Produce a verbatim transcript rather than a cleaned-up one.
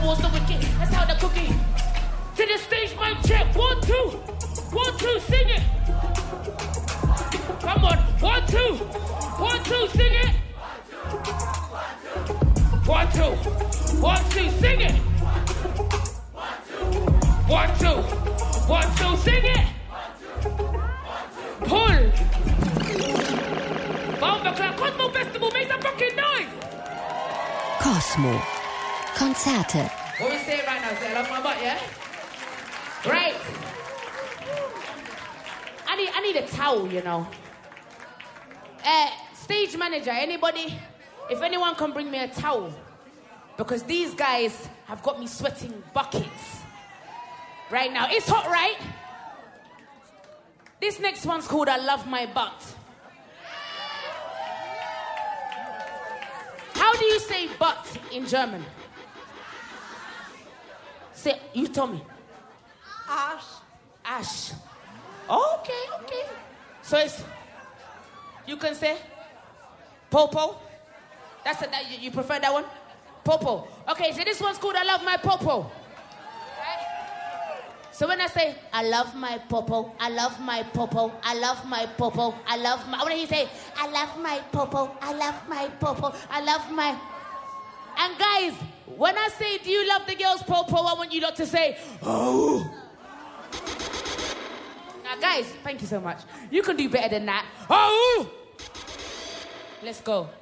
what's the wicked? That's how the cookie. To the stage, mic check. One, two. One, two, sing it. Come on. One, two. One, two, sing it. One, two. One, two, sing it. One, two. One, two, sing it. Pull. Bomba Club Cosmo Festival, make some fucking noise. Cosmo. Konzerte. What we say right now? Say, I love my butt, yeah? Right. I need, I need a towel, you know. Uh, stage manager, anybody? If anyone can bring me a towel. Because these guys have got me sweating buckets. Right now. It's hot, right? This next one's called I Love My Butt. How do you say butt in German? Say, you tell me. Ash. Ash. Okay, okay. So it's, you can say popo. That's a, that, you, you prefer that one? Popo. Okay, so this one's called I Love My Popo. Right? So when I say, I love my popo, I love my popo, I love my popo, I love my... When he say, I love my popo, I love my popo, I love my... And guys, when I say, do you love the girl's popo, I want you lot to say, oh. Now guys, thank you so much. You can do better than that. Oh. Let's go.